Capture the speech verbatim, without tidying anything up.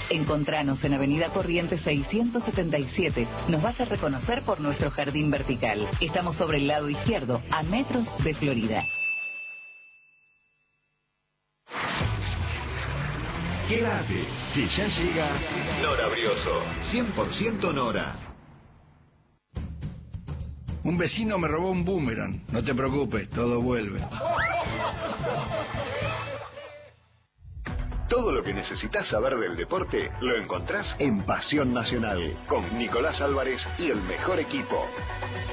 Encontranos en Avenida Corrientes seiscientos setenta y siete. Nos vas a reconocer por nuestro jardín vertical. Estamos sobre el lado izquierdo, a metros de Florida. Quédate, que ya llega Nora Brioso. cien por ciento Nora. Un vecino me robó un boomerang. No te preocupes, todo vuelve. Todo lo que necesitas saber del deporte lo encontrás en Pasión Nacional con Nicolás Álvarez y el mejor equipo.